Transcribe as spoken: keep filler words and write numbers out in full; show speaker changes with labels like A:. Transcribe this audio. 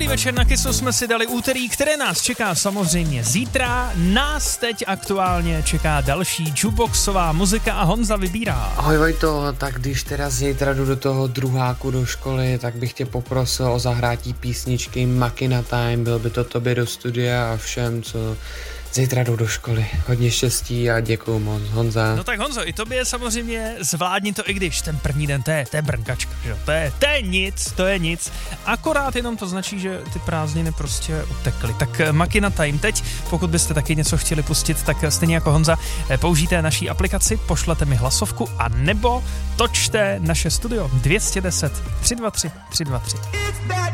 A: večer na Kissu jsme si dali úterý, které nás čeká samozřejmě zítra. Nás teď aktuálně čeká další jukeboxová muzika a Honza vybírá.
B: Ahoj Vojto, tak když teda zítra jdu do toho druháku do školy, tak bych tě poprosil o zahrátí písničky Makina Time, byl by to tobě do studia a všem, co zítra jdou do školy. Hodně štěstí a děkuju moc, Honza.
A: No tak Honzo, i tobě samozřejmě zvládni to, i když ten první den, to je, to je brnkačka, že? To je, to je nic, to je nic. Akorát jenom to značí, že ty prázdniny prostě utekly. Tak Makina Time teď, pokud byste taky něco chtěli pustit, tak stejně jako Honza, použijte naší aplikaci, pošlete mi hlasovku a nebo točte naše studio dvě stě deset tři dva tři tři dva tři.